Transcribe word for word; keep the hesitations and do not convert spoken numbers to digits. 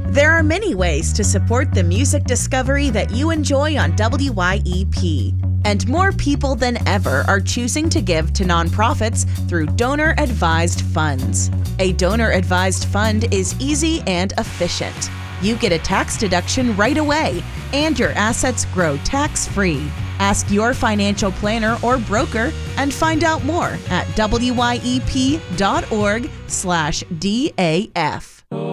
There are many ways to support the music discovery that you enjoy on W Y E P, and more people than ever are choosing to give to nonprofits through donor-advised funds. A donor-advised fund is easy and efficient. You get a tax deduction right away, and your assets grow tax-free. Ask your financial planner or broker and find out more at W Y E P dot org slash D A F.